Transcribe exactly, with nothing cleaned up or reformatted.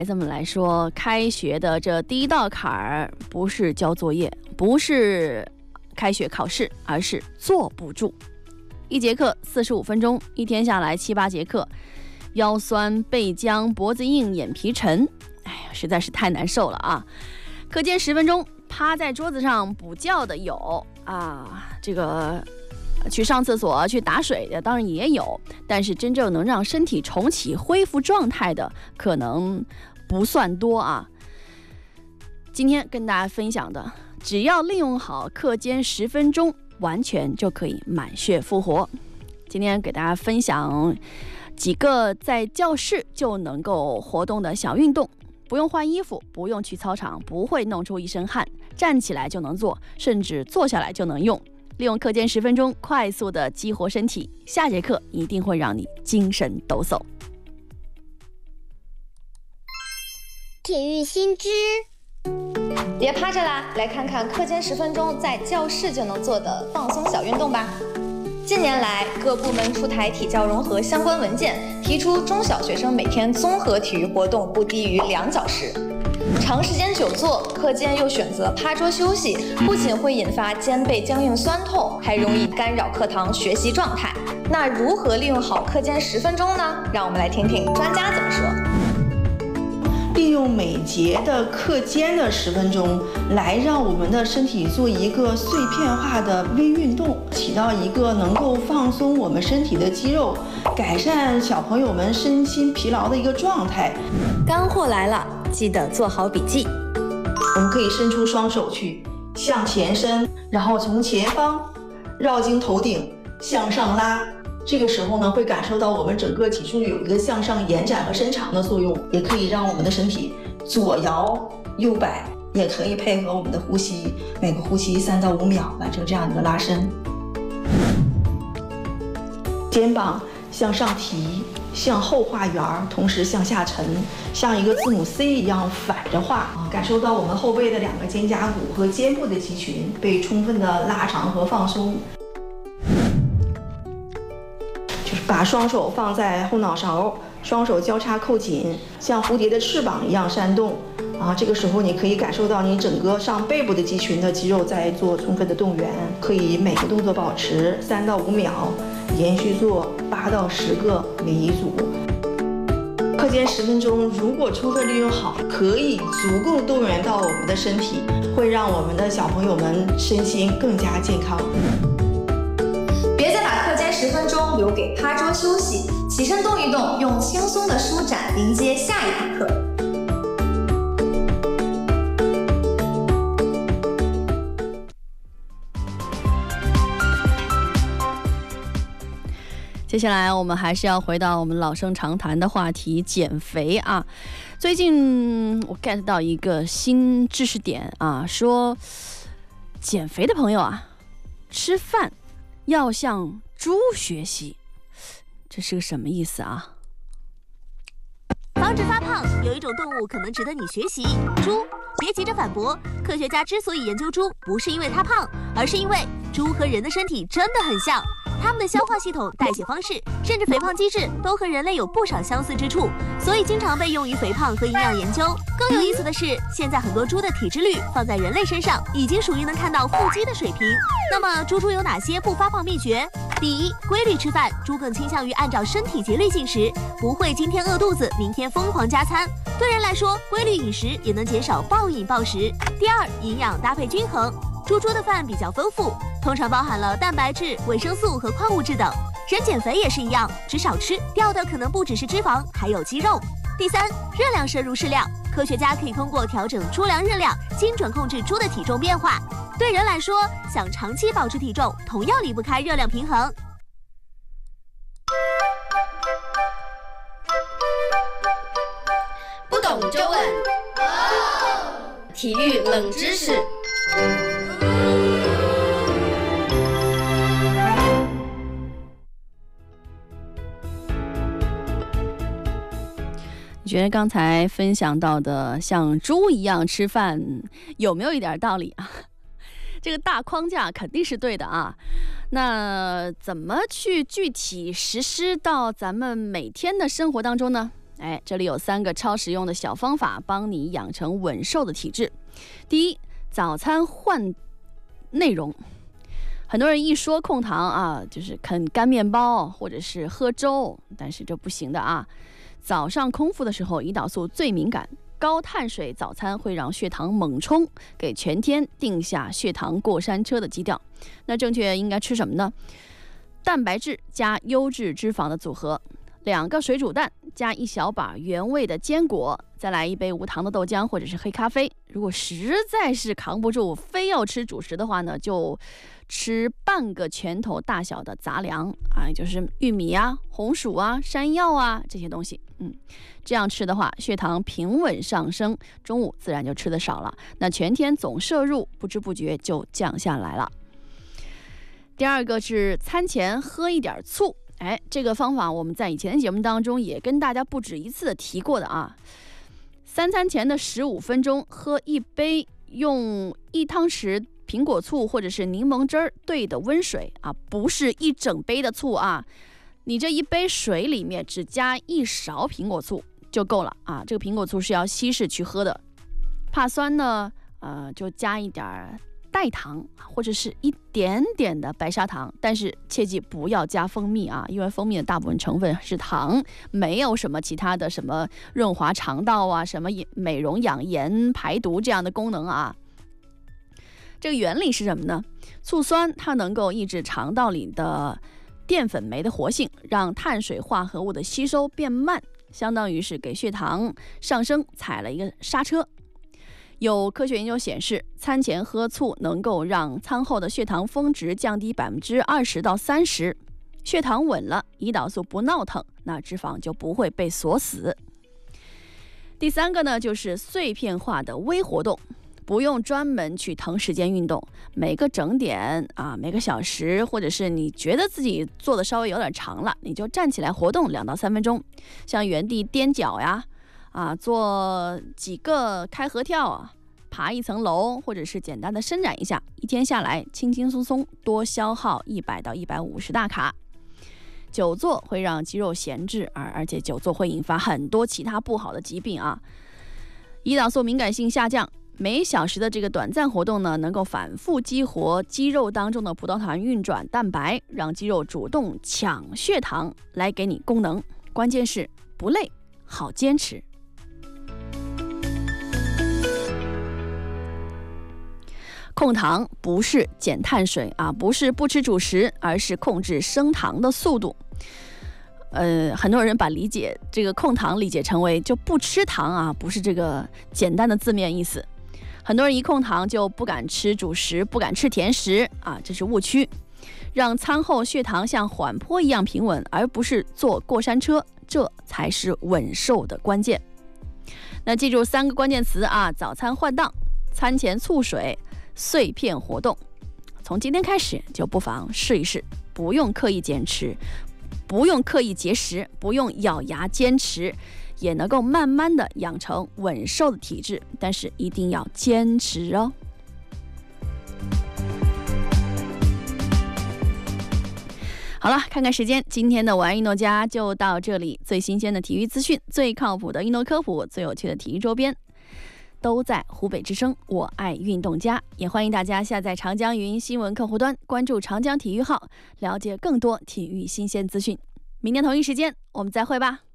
孩子们来说，开学的这第一道坎儿不是交作业，不是开学考试，而是坐不住。一节课四十五分钟，一天下来七八节课，腰酸背僵，脖子硬，眼皮沉，哎呀，实在是太难受了啊！课间十分钟，趴在桌子上补觉的有啊，这个去上厕所、去打水的当然也有，但是真正能让身体重启、恢复状态的可能不算多啊。今天跟大家分享的，只要利用好课间十分钟，完全就可以满血复活。今天给大家分享几个在教室就能够活动的小运动，不用换衣服，不用去操场，不会弄出一身汗，站起来就能做，甚至坐下来就能用。利用课间十分钟，快速的激活身体，下节课一定会让你精神抖擞。 体育新知， 别趴着啦，来看看课间十分钟在教室就能做的放松小运动吧。近年来，各部门出台体教融合相关文件，提出中小学生每天综合体育活动不低于两小时。长时间久坐，课间又选择趴桌休息，不仅会引发肩背僵硬酸痛，还容易干扰课堂学习状态。那如何利用好课间十分钟呢？让我们来听听专家怎么说。 利用每节的课间的十分钟，来让我们的身体做一个碎片化的微运动，起到一个能够放松我们身体的肌肉，改善小朋友们身心疲劳的一个状态。 干货来了，记得做好笔记。 我们可以伸出双手去向前伸，然后从前方绕经头顶向上拉。这个时候呢，会感受到我们整个脊柱有一个向上延展和伸长的作用，也可以让我们的身体左摇右摆，也可以配合我们的呼吸，每个呼吸三到五秒完成这样一个拉伸。肩膀向上提，向后画圆，同时向下沉，像一个字母 C 一样反着画，感受到我们后背的两个肩胛骨和肩部的肌群被充分的拉长和放松。把双手放在后脑勺，双手交叉扣紧，像蝴蝶的翅膀一样扇动。啊，这个时候你可以感受到你整个上背部的肌群的肌肉在做充分的动员。可以每个动作保持三到五秒，连续做八到十个为一组。课间十分钟，如果充分利用好，可以足够动员到我们的身体，会让我们的小朋友们身心更加健康。 别再把课间十分钟留给趴桌休息，起身动一动，用轻松的舒展迎接下一堂课。 接下来我们还是要回到我们老生常谈的话题，减肥啊。最近我 get 到一个新知识点啊，说减肥的朋友啊，吃饭要向猪学习，这是个什么意思啊？ 防止发胖，有一种动物可能值得你学习——猪。别急着反驳，科学家之所以研究猪，不是因为它胖，而是因为猪和人的身体真的很像。它们的消化系统、代谢方式，甚至肥胖机制都和人类有不少相似之处，所以经常被用于肥胖和营养研究。更有意思的是，现在很多猪的体脂率放在人类身上，已经属于能看到腹肌的水平。那么，猪猪有哪些不发胖秘诀？第一，规律吃饭，猪更倾向于按照身体节律进食，不会今天饿肚子，明天疯狂加餐。对人来说，规律饮食也能减少暴饮暴食。第二，营养搭配均衡。猪猪的饭比较丰富，通常包含了蛋白质、维生素和矿物质等。人减肥也是一样，只少吃，掉的可能不只是脂肪，还有肌肉。第三，热量摄入适量，科学家可以通过调整猪粮热量，精准控制猪的体重变化。对人来说，想长期保持体重，同样离不开热量平衡。 不懂就问，体育冷知识。 你觉得刚才分享到的像猪一样吃饭有没有一点道理啊？这个大框架肯定是对的啊，那怎么去具体实施到咱们每天的生活当中呢？ 哎，这里有三个超实用的小方法，帮你养成稳瘦的体质。第一，早餐换内容。很多人一说控糖啊，就是啃干面包或者是喝粥，但是这不行的啊。早上空腹的时候，胰岛素最敏感，高碳水早餐会让血糖猛冲，给全天定下血糖过山车的基调。那正确应该吃什么呢？蛋白质加优质脂肪的组合，两个水煮蛋加一小把原味的坚果，再来一杯无糖的豆浆或者是黑咖啡。如果实在是扛不住，非要吃主食的话呢，就吃半个拳头大小的杂粮啊，也就是玉米啊、红薯啊、山药啊这些东西。嗯，这样吃的话，血糖平稳上升，中午自然就吃的少了，那全天总摄入不知不觉就降下来了。第二个是餐前喝一点醋。哎，这个方法我们在以前的节目当中也跟大家不止一次的提过的啊。三餐前的十五分钟喝一杯用一汤匙苹果醋或者是柠檬汁儿兑的温水啊，不是一整杯的醋啊，你这一杯水里面只加一勺苹果醋就够了啊。这个苹果醋是要稀释去喝的，怕酸呢，呃，就加一点代糖或者是一点点的白砂糖，但是切记不要加蜂蜜啊，因为蜂蜜的大部分成分是糖，没有什么其他的什么润滑肠道啊、什么美容养颜排毒这样的功能啊。这个原理是什么呢？醋酸它能够抑制肠道里的淀粉酶的活性，让碳水化合物的吸收变慢，相当于是给血糖上升踩了一个刹车。有科学研究显示，餐前喝醋能够让餐后的血糖峰值降低百分之二十到三十，血糖稳了，胰岛素不闹腾，那脂肪就不会被锁死。第三个呢，就是碎片化的微活动，不用专门去腾时间运动，每个整点啊，每个小时，或者是你觉得自己做的稍微有点长了，你就站起来活动两到三分钟，像原地踮脚呀。啊，做几个开合跳啊，爬一层楼，或者是简单的伸展一下，一天下来轻轻松松多消耗一百到一百五十大卡。久坐会让肌肉闲置，而而且久坐会引发很多其他不好的疾病啊。胰岛素敏感性下降，每小时的这个短暂活动呢，能够反复激活肌肉当中的葡萄糖运转蛋白，让肌肉主动抢血糖来给你供能。关键是不累，好坚持。控糖不是减碳水啊，不是不吃主食，而是控制升糖的速度。呃，很多人把理解这个控糖理解成为就不吃糖啊，不是这个简单的字面意思。很多人一控糖就不敢吃主食，不敢吃甜食啊，这是误区。让餐后血糖像缓坡一样平稳，而不是坐过山车，这才是稳瘦的关键。那记住三个关键词啊：早餐换档、餐前醋水、碎片活动。从今天开始就不妨试一试，不用刻意坚持，不用刻意节食，不用咬牙坚持，也能够慢慢的养成稳瘦的体质，但是一定要坚持哦。好了，看看时间，今天的晚安一诺家就到这里。最新鲜的体育资讯，最靠谱的一诺科普，最有趣的体育周边，都在湖北之声我爱运动家。也欢迎大家下载长江语音新闻客户端，关注长江体育号，了解更多体育新鲜资讯。明天同一时间我们再会吧。